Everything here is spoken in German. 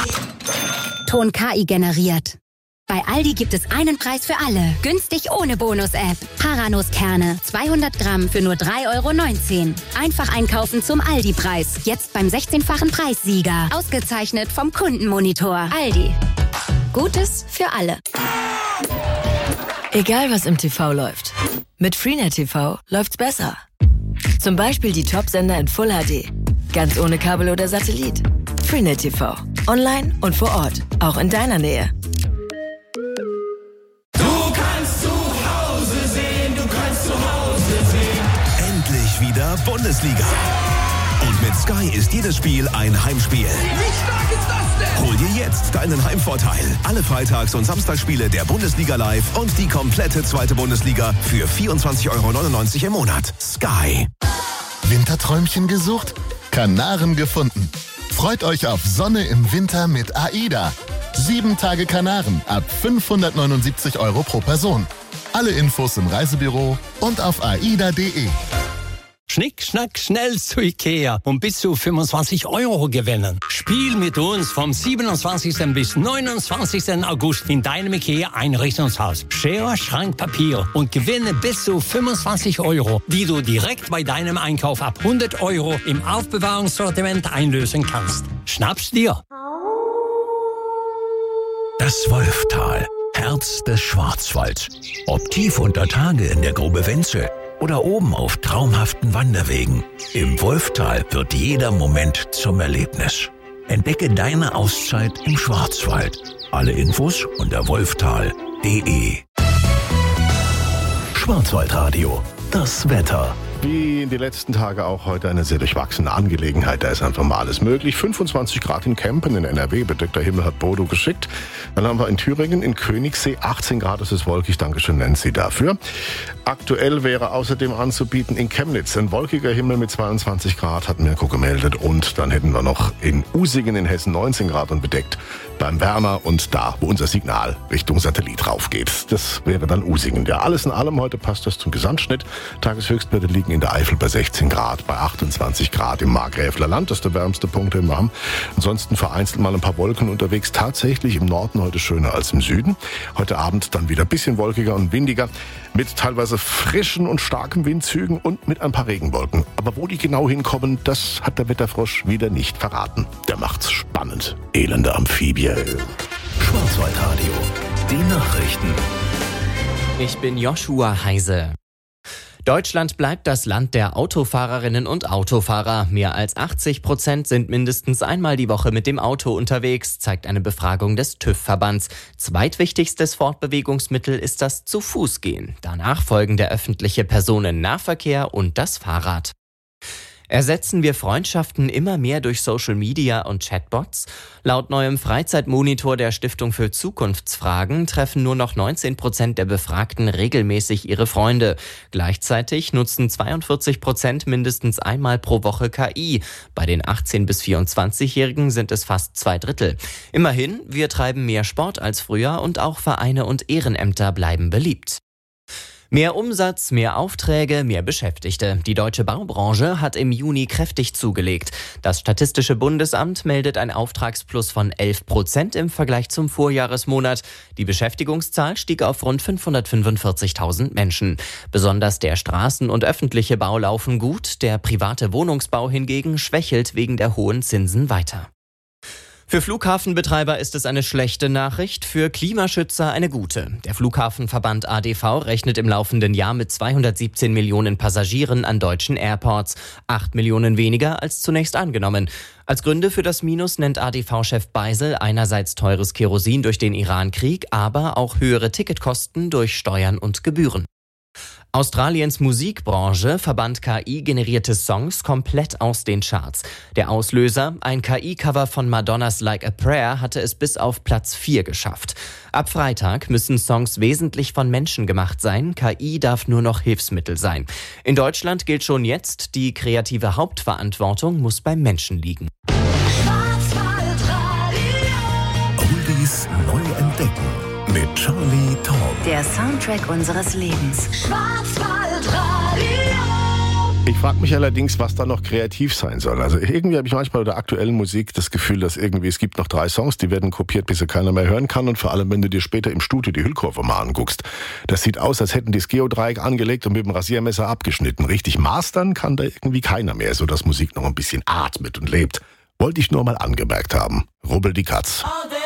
Ton KI generiert. Bei Aldi gibt es einen Preis für alle. Günstig ohne Bonus-App. Paranuss-Kerne, 200 Gramm für nur 3,19 €. Einfach einkaufen zum Aldi-Preis. Jetzt beim 16-fachen Preissieger. Ausgezeichnet vom Kundenmonitor. Aldi. Gutes für alle. Egal was im TV läuft. Mit Freenet TV läuft's besser. Zum Beispiel die Top-Sender in Full HD. Ganz ohne Kabel oder Satellit. Freenet TV. Online und vor Ort. Auch in deiner Nähe. Endlich wieder Bundesliga. Und mit Sky ist jedes Spiel ein Heimspiel. Wie stark ist das denn? Hol dir jetzt deinen Heimvorteil. Alle Freitags- und Samstagsspiele der Bundesliga live und die komplette zweite Bundesliga für 24,99 € im Monat. Sky. Winterträumchen gesucht? Kanaren gefunden. Freut euch auf Sonne im Winter mit AIDA. 7 Tage Kanaren ab 579 € pro Person. Alle Infos im Reisebüro und auf aida.de. Schnick, schnack, schnell zu Ikea und bis zu 25 € gewinnen. Spiel mit uns vom 27. bis 29. August in deinem Ikea-Einrichtungshaus. Schere, Schrank, Papier und gewinne bis zu 25 €, die du direkt bei deinem Einkauf ab 100 € im Aufbewahrungssortiment einlösen kannst. Schnapp's dir! Das Wolftal, Herz des Schwarzwalds. Ob tief unter Tage in der Grube Wenzel oder oben auf traumhaften Wanderwegen. Im Wolftal wird jeder Moment zum Erlebnis. Entdecke deine Auszeit im Schwarzwald. Alle Infos unter wolftal.de. Schwarzwaldradio. Das Wetter. Wie in den letzten Tagen auch heute eine sehr durchwachsene Angelegenheit. Da ist einfach mal alles möglich. 25 Grad in Kempen in NRW, bedeckter Himmel hat Bodo geschickt. Dann haben wir in Thüringen, in Königssee, 18 Grad, es ist wolkig. Dankeschön, Nancy, dafür. Aktuell wäre außerdem anzubieten in Chemnitz ein wolkiger Himmel mit 22 Grad, hat Mirko gemeldet. Und dann hätten wir noch in Usingen in Hessen 19 Grad und bedeckt beim Werner und da, wo unser Signal Richtung Satellit raufgeht. Das wäre dann Usingen. Ja, alles in allem heute passt das zum Gesamtschnitt. Tageshöchstwerte liegen in der Eifel bei 16 Grad, bei 28 Grad im Markgräfler Land. Das ist der wärmste Punkt, den wir haben. Ansonsten vereinzelt mal ein paar Wolken unterwegs. Tatsächlich im Norden heute schöner als im Süden. Heute Abend dann wieder ein bisschen wolkiger und windiger mit teilweise frischen und starken Windzügen und mit ein paar Regenwolken. Aber wo die genau hinkommen, das hat der Wetterfrosch wieder nicht verraten. Der macht's spannend. Elende Amphibie. Schwarzwaldradio. Die Nachrichten. Ich bin Joshua Heise. Deutschland bleibt das Land der Autofahrerinnen und Autofahrer. Mehr als 80% sind mindestens einmal die Woche mit dem Auto unterwegs, zeigt eine Befragung des TÜV-Verbands. Zweitwichtigstes Fortbewegungsmittel ist das Zu-Fuß-Gehen. Danach folgen der öffentliche Personennahverkehr und das Fahrrad. Ersetzen wir Freundschaften immer mehr durch Social Media und Chatbots? Laut neuem Freizeitmonitor der Stiftung für Zukunftsfragen treffen nur noch 19% der Befragten regelmäßig ihre Freunde. Gleichzeitig nutzen 42% mindestens einmal pro Woche KI. Bei den 18- bis 24-Jährigen sind es fast 2/3. Immerhin, wir treiben mehr Sport als früher und auch Vereine und Ehrenämter bleiben beliebt. Mehr Umsatz, mehr Aufträge, mehr Beschäftigte. Die deutsche Baubranche hat im Juni kräftig zugelegt. Das Statistische Bundesamt meldet ein Auftragsplus von 11% im Vergleich zum Vorjahresmonat. Die Beschäftigungszahl stieg auf rund 545.000 Menschen. Besonders der Straßen- und öffentliche Bau laufen gut. Der private Wohnungsbau hingegen schwächelt wegen der hohen Zinsen weiter. Für Flughafenbetreiber ist es eine schlechte Nachricht, für Klimaschützer eine gute. Der Flughafenverband ADV rechnet im laufenden Jahr mit 217 Millionen Passagieren an deutschen Airports. 8 Millionen weniger als zunächst angenommen. Als Gründe für das Minus nennt ADV-Chef Beisel einerseits teures Kerosin durch den Irankrieg, aber auch höhere Ticketkosten durch Steuern und Gebühren. Australiens Musikbranche verbannt KI-generierte Songs komplett aus den Charts. Der Auslöser, ein KI-Cover von Madonnas Like a Prayer, hatte es bis auf Platz 4 geschafft. Ab Freitag müssen Songs wesentlich von Menschen gemacht sein. KI darf nur noch Hilfsmittel sein. In Deutschland gilt schon jetzt, die kreative Hauptverantwortung muss beim Menschen liegen. Oldies neu entdecken mit Charlie Taumm. Der Soundtrack unseres Lebens. Schwarzwaldradio. Ich frage mich allerdings, was da noch kreativ sein soll. Also irgendwie habe ich manchmal bei der aktuellen Musik das Gefühl, dass irgendwie es gibt noch 3 Songs, die werden kopiert, bis sie keiner mehr hören kann. Und vor allem, wenn du dir später im Studio die Hüllkurve mal anguckst, das sieht aus, als hätten die das Geodreieck angelegt und mit dem Rasiermesser abgeschnitten. Richtig mastern kann da irgendwie keiner mehr, sodass Musik noch ein bisschen atmet und lebt. Wollte ich nur mal angemerkt haben. Rubbel die Katz. All day.